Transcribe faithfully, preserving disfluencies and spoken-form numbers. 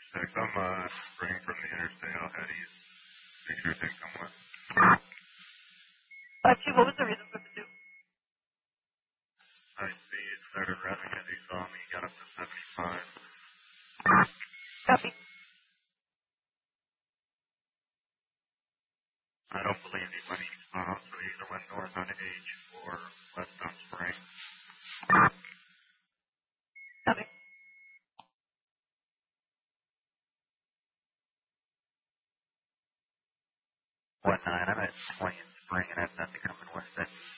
Six, I'm uh, spring from the interstate. I'll head east. Make sure things come west. five two, what was the reason for pursuit? I see it started revving as he saw me. Got up to seventy-five. Copy. I don't believe he went eastbound, so he either went north on H or west on Spring. Copy. What nine? I'm at twenty in Spring, and I've nothing coming